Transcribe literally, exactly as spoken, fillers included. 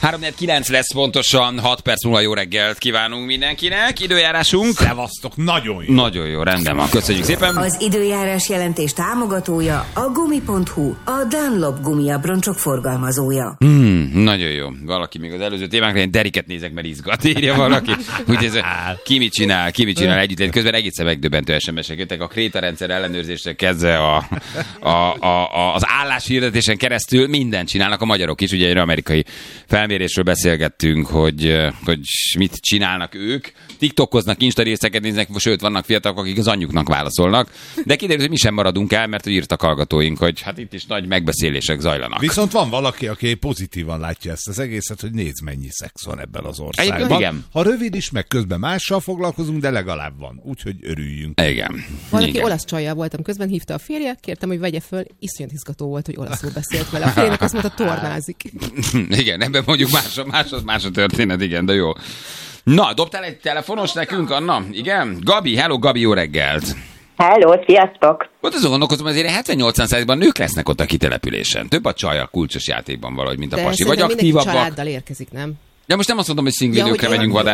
három kilenc lesz pontosan, hat perc múlva jó reggelt kívánunk mindenkinek. Időjárásunk. Szevasztok, nagyon jó. Nagyon jó, rendben van. Köszönjük szépen. Az időjárás jelentés támogatója a gumi pont hu, a Dunlop gumiabroncsok forgalmazója. Hmm, nagyon jó. Valaki még az előző témánkra, én Deriket nézek, mert izgat, írja valaki. Úgy ez, ki mit csinál, ki mit csinál együtt. Közben egészen megdöbbentő es em es-ek jöttek a krétarendszer ellenőrzésre kezdve a, a, a, a, az álláshirdetésen keresztül mindent csinálnak a magyarok is. Ugye egy amerikai felmérésről beszélgettünk, hogy, hogy mit csinálnak ők. TikTokoznak, Insta részeket néznek, sőt, vannak fiatalok, akik az anyjuknak válaszolnak. De kiderül, hogy mi sem maradunk el, mert írtak hallgatóink, hogy hát itt is nagy megbeszélések zajlanak. Viszont van valaki, aki pozitívan látja ezt az egészet, hogy nézd, mennyi szex van ebben az országban. Igen. Ha rövid is, meg közben mással foglalkozunk, de legalább van. Úgyhogy örüljünk. Igen. Valaki Igen. olasz csajjal voltam közben, hívta a férje, kértem, hogy vegye föl, iszonyat izgató volt, hogy olaszul beszélt vele. A férjének azt mondta, tornázik. Igen, ebben mondjuk más, más, más a történet, igen, de jó. Na, dobtál egy telefonos nekünk, Anna? Igen? Gabi, hello, Gabi, jó reggelt! Hello, sziasztok! Ott azon gondolkozom, azért hetven-nyolcvan százalékban nők lesznek ott a kitelepülésen. Több a csaj a kulcsos játékban valahogy, mint a De pasi. Vagy szerintem mindenki aktívabbak. családdal érkezik, nem? De most nem azt mondom, hogy szingli Ja, nőkre hogy megyünk én- vadász.